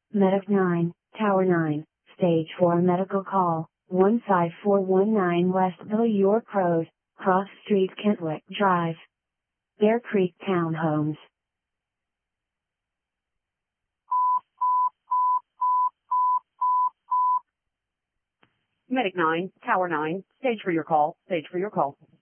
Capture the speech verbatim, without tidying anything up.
Medic nine, Tower nine, Stage four medical call, one five four one nine West Billy York Road, Cross Street Kentwick Drive. Bear Creek Townhomes. Medic nine, Tower nine, stage for your call, stage for your call.